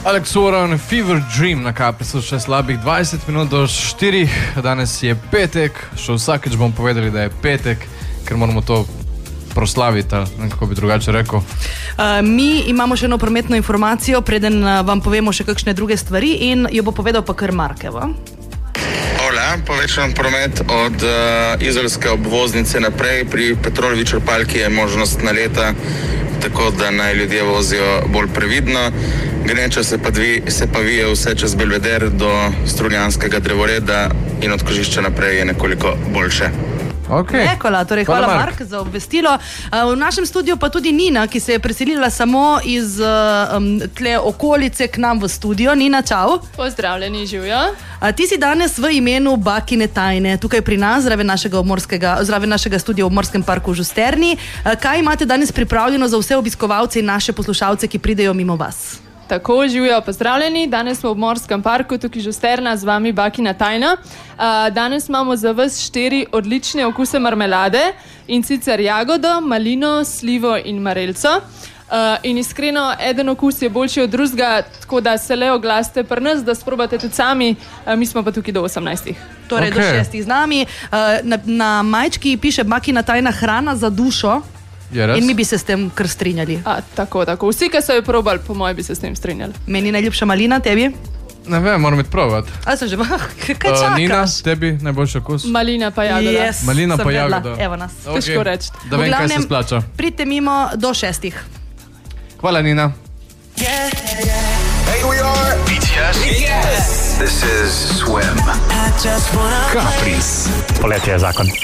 Alex Warren, Fever Dream na Kaprisu, še slabih 20 minut do 4. Danes je petek, še vsakeč bom povedali, da je petek, ker moramo to proslaviti, ali kako bi drugače rekel. Mi imamo še eno prometno informacijo, preden vam povemo še kakšne druge stvari in jo bo povedal pa kar Markevo. Hola, povečan promet od izolske obvoznice naprej. Pri Petrolevi črpalki je možnost naleta, tako da naj ljudje vozijo bolj previdno. Gneča se pa vije vse čez Belveder do Strunjanskega drevoreda in od Kožišča naprej je nekoliko boljše. Okay. Nekola, torej hvala Mark za obvestilo. V našem studiu pa tudi Nina, ki se je preselila samo iz tle okolice k nam v studio. Nina, čau. Pozdravljeni, živijo. Ti si danes v imenu Bakine tajne tukaj pri nas, zraven našega studia v Obmorskem parku v Žusterni. Kaj imate danes pripravljeno za vse obiskovalce in naše poslušalce, ki pridejo mimo vas? Tako, živijo, pozdravljeni. Danes smo v Obmorskem parku, tukaj Žusterna, z vami Bakina tajna. Danes imamo za vas 4 odlične okuse marmelade, in sicer jagodo, malino, slivo in marelco. In iskreno, eden okus je boljši od drugega, tako da se le oglasite pri nas, da sprobate tudi sami, mi smo pa tukaj do 18. Torej do 6 z nami. Na majčki piše Bakina tajna hrana za dušo. In mi bi se s tem kar strinjali. Tako. Vsi, ki so jo probali, po mojem bi se s tem strinjali. Meni najljubša malina, tebi? Ne vem, moram iti probati. Sem že, kaj čakaš? Nina, tebi najboljši okus? Malina pa jagoda. Yes, malina pa jagoda. Evo nas. Težko reči. Da vem, kaj se splača. Pridite mimo do 6. Hvala, Nina. Hey, we are BTS. This is Swim. Kapris. Poletje je zakon.